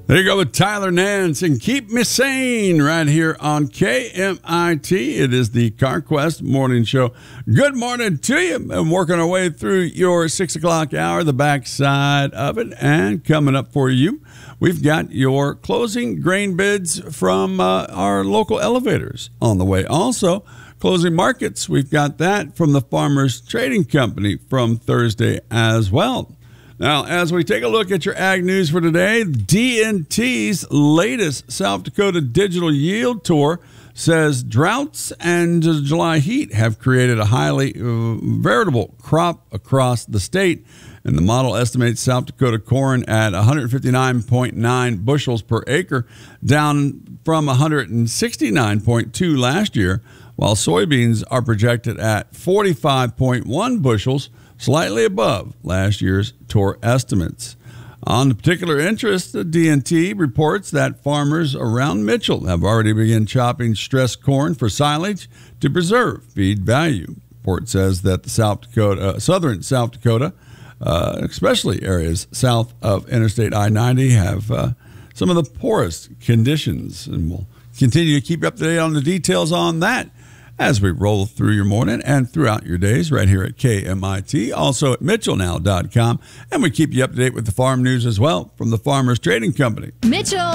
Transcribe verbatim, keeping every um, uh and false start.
There you go with Tyler Nance and Keep Me Sane right here on K M I T. It is the CarQuest Morning Show. Good morning to you. And working our way through your six o'clock hour, the backside of it. And coming up for you, we've got your closing grain bids from uh, our local elevators on the way. Also, closing markets, we've got that from the Farmers Trading Company from Thursday as well. Now, as we take a look at your ag news for today, D and T's latest South Dakota Digital Yield Tour says droughts and July heat have created a highly uh, veritable crop across the state. And the model estimates South Dakota corn at one hundred fifty-nine point nine bushels per acre, down from one hundred sixty-nine point two last year, while soybeans are projected at forty-five point one bushels, slightly above last year's tour estimates. On the particular interest, the D and T reports that farmers around Mitchell have already begun chopping stress corn for silage to preserve feed value. The report says that the South Dakota, uh, southern South Dakota, uh, especially areas south of Interstate I ninety, have uh, some of the poorest conditions, and we'll continue to keep you up to date on the details on that as we roll through your morning and throughout your days right here at K M I T, also at Mitchell Now dot com. And we keep you up to date with the farm news as well from the Farmers Trading Company. Mitchell